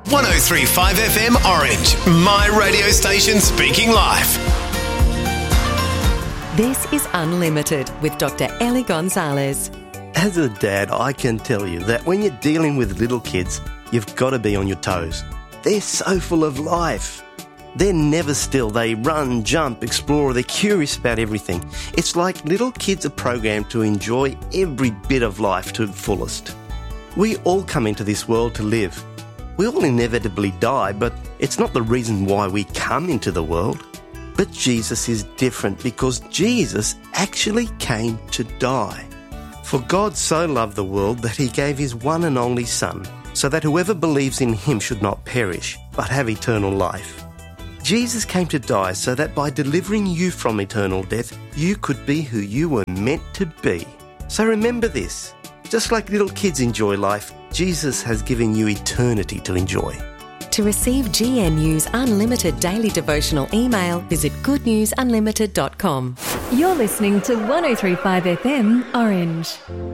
103.5 FM Orange, my radio station speaking life. This is Unlimited with Dr. Ellie Gonzalez. As a dad, I can tell you that when you're dealing with little kids, you've got to be on your toes. They're so full of life. They're never still. They run, jump, explore. They're curious about everything. It's like little kids are programmed to enjoy every bit of life to the fullest. We all come into this world to live. We all inevitably die, but it's not the reason why we come into the world. But Jesus is different because Jesus actually came to die. For God so loved the world that he gave his one and only Son, so that whoever believes in him should not perish, but have eternal life. Jesus came to die so that by delivering you from eternal death, you could be who you were meant to be. So remember this, just like little kids enjoy life, Jesus has given you eternity to enjoy. To receive GNU's Unlimited Daily Devotional email, visit goodnewsunlimited.com. You're listening to 103.5 FM Orange.